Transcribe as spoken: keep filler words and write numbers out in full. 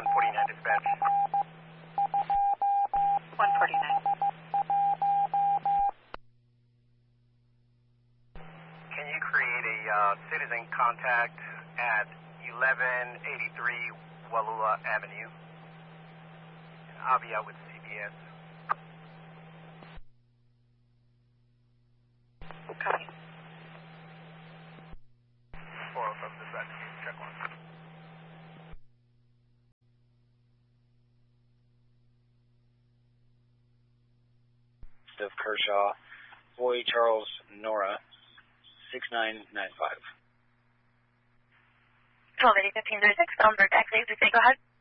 one forty-nine dispatch. one forty-nine. Can you create a uh, citizen contact at eleven eighty-three Wallula Avenue? I'll be out with C B S. Copy. four oh seven dispatch. Check one. Of Kershaw, Boy Charles Nora, six nine nine five. twelve eighty fifteen thirty-six, Elmberg, X eight, please go ahead.